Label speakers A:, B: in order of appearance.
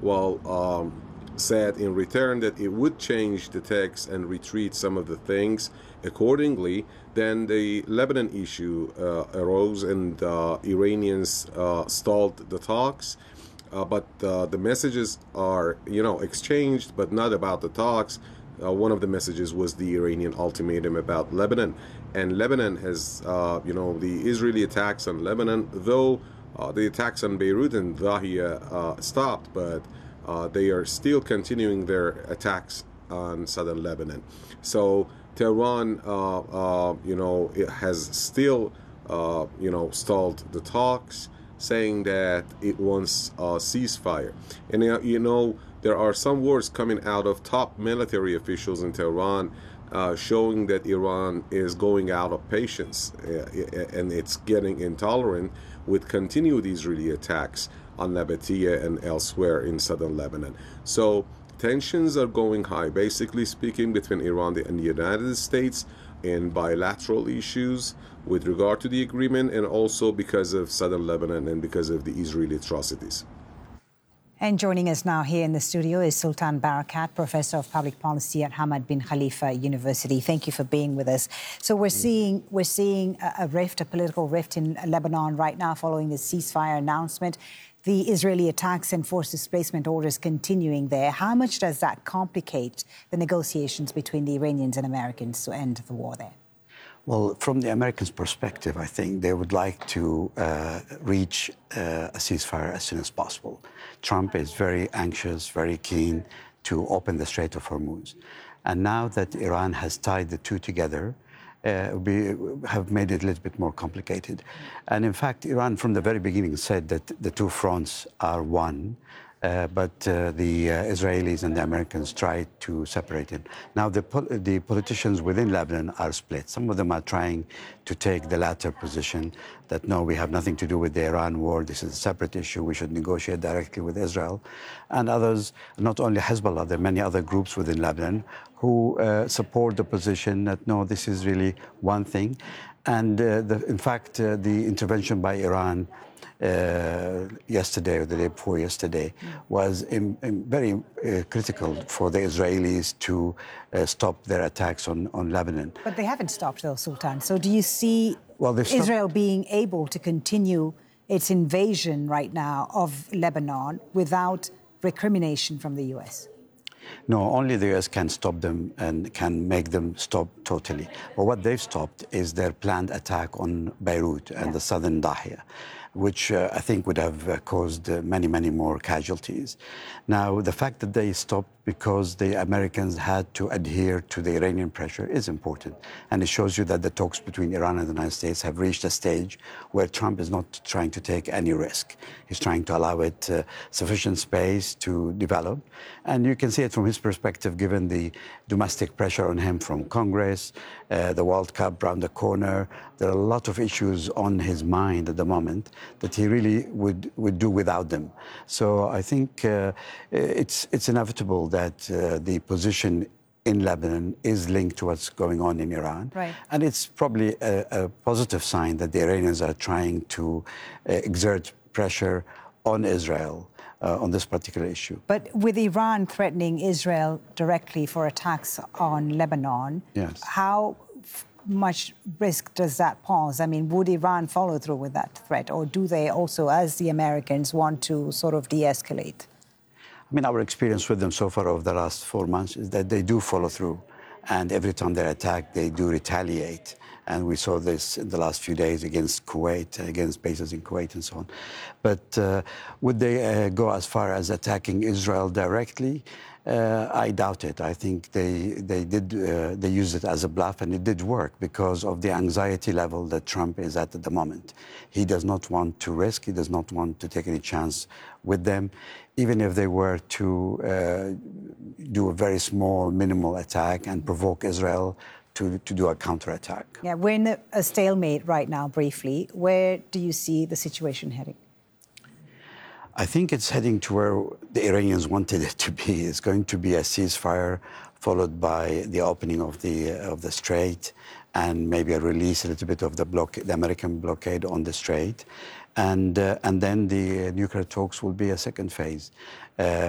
A: well, said in return that it would change the text and retreat some of the things accordingly. Then the Lebanon issue arose, and Iranians stalled the talks. But the messages are, exchanged, but not about the talks. One of the messages was the Iranian ultimatum about Lebanon. And Lebanon has, the Israeli attacks on Lebanon, though the attacks on Beirut and Dahiya stopped, but they are still continuing their attacks on southern Lebanon. So Tehran, it has still, stalled the talks, saying that it wants a ceasefire. And, there are some words coming out of top military officials in Tehran showing that Iran is going out of patience and it's getting intolerant with continued Israeli attacks on Nabatea and elsewhere in southern Lebanon. So tensions are going high, basically speaking, between Iran and the United States in bilateral issues with regard to the agreement, and also because of southern Lebanon and because of the Israeli atrocities.
B: And joining us now here in the studio is Sultan Barakat, Professor of Public Policy at Hamad bin Khalifa University. Thank you for being with us. So we're seeing a rift, a political rift in Lebanon right now following the ceasefire announcement. The Israeli attacks and forced displacement orders continuing there. How much does that complicate the negotiations between the Iranians and Americans to end the war there?
C: Well, from the Americans' perspective, I think they would like to reach a ceasefire as soon as possible. Trump is very anxious, very keen to open the Strait of Hormuz. And now that Iran has tied the two together, we have made it a little bit more complicated. And in fact, Iran from the very beginning said that the two fronts are one. But the Israelis and the Americans tried to separate it. Now, the politicians within Lebanon are split. Some of them are trying to take the latter position, that no, we have nothing to do with the Iran war. This is a separate issue. We should negotiate directly with Israel. And others, not only Hezbollah, there are many other groups within Lebanon who support the position that no, this is really one thing. And in fact, the intervention by Iran yesterday or the day before yesterday was very critical for the Israelis to stop their attacks on Lebanon.
B: But they haven't stopped, though, Sultan. So do you see Israel being able to continue its invasion right now of Lebanon without recrimination from the U.S.?
C: No, only the U.S. can stop them and can make them stop totally. But what they've stopped is their planned attack on Beirut and the southern Dahiya, which I think would have caused many, many more casualties. Now, the fact that they stopped because the Americans had to adhere to the Iranian pressure is important. And it shows you that the talks between Iran and the United States have reached a stage where Trump is not trying to take any risk. He's trying to allow it sufficient space to develop. And you can see it from his perspective, given the domestic pressure on him from Congress, the World Cup around the corner. There are a lot of issues on his mind at the moment that he really would do without them. So I think it's inevitable that the position in Lebanon is linked to what's going on in Iran.
B: Right.
C: And it's probably a positive sign that the Iranians are trying to exert pressure on Israel on this particular issue.
B: But with Iran threatening Israel directly for attacks on Lebanon,
C: yes,
B: how much risk does that pose? I mean, would Iran follow through with that threat, or do they also, as the Americans, want to sort of de-escalate?
C: I mean, our experience with them so far over the last 4 months is that they do follow through. And every time they're attacked, they do retaliate. And we saw this in the last few days against Kuwait, against bases in Kuwait and so on. But would they go as far as attacking Israel directly? I doubt it. I think they used it as a bluff, and it did work because of the anxiety level that Trump is at the moment. He does not want to risk. He does not want to take any chance with them, even if they were to do a very small, minimal attack and provoke Israel to do a counterattack.
B: Yeah, we're in a stalemate right now, briefly. Where do you see the situation heading?
C: I think it's heading to where the Iranians wanted it to be. It's going to be a ceasefire followed by the opening of the strait and maybe a release a little bit of the American blockade on the strait. And then the nuclear talks will be a second phase.